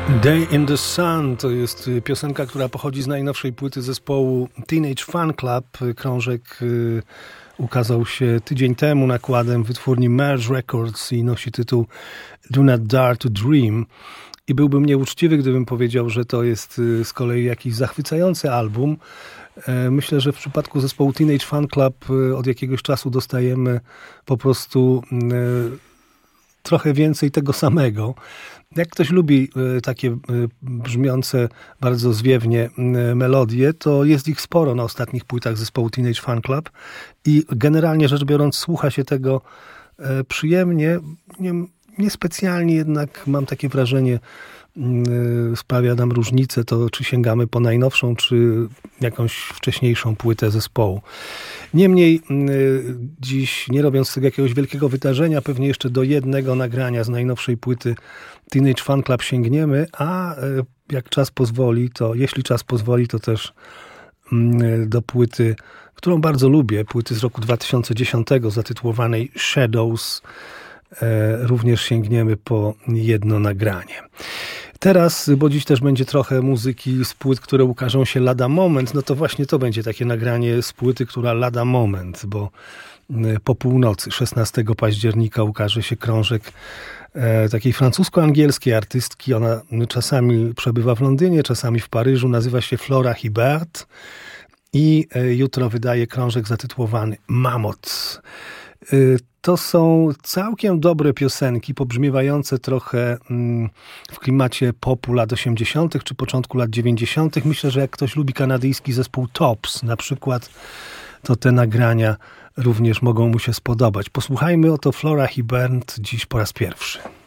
Day in the Sun to jest piosenka, która pochodzi z najnowszej płyty zespołu Teenage Fan Club. Krążek ukazał się tydzień temu nakładem wytwórni Merge Records i nosi tytuł Do Not Dare to Dream. I byłbym nieuczciwy, gdybym powiedział, że to jest z kolei jakiś zachwycający album. Myślę, że w przypadku zespołu Teenage Fan Club od jakiegoś czasu dostajemy po prostu trochę więcej tego samego. Jak ktoś lubi takie brzmiące bardzo zwiewnie melodie, to jest ich sporo na ostatnich płytach zespołu Teenage Fan Club i generalnie rzecz biorąc słucha się tego przyjemnie. Niespecjalnie jednak mam takie wrażenie, sprawia nam różnicę to, czy sięgamy po najnowszą, czy jakąś wcześniejszą płytę zespołu. Niemniej dziś, nie robiąc z tego jakiegoś wielkiego wydarzenia, pewnie jeszcze do jednego nagrania z najnowszej płyty Teenage Fan Club sięgniemy, a jak czas pozwoli, to jeśli czas pozwoli, to też do płyty, którą bardzo lubię, płyty z roku 2010 zatytułowanej Shadows, również sięgniemy po jedno nagranie. Teraz, bo dziś też będzie trochę muzyki z płyt, które ukażą się lada moment, no to właśnie to będzie takie nagranie z płyty, która lada moment, bo po północy, 16 października ukaże się krążek takiej francusko-angielskiej artystki. Ona czasami przebywa w Londynie, czasami w Paryżu, nazywa się Flora Hibert i jutro wydaje krążek zatytułowany Mammoth. To są całkiem dobre piosenki, pobrzmiewające trochę w klimacie popu lat 80. czy początku lat 90. Myślę, że jak ktoś lubi kanadyjski zespół Tops na przykład, to te nagrania również mogą mu się spodobać. Posłuchajmy oto Flora Hibert dziś po raz pierwszy.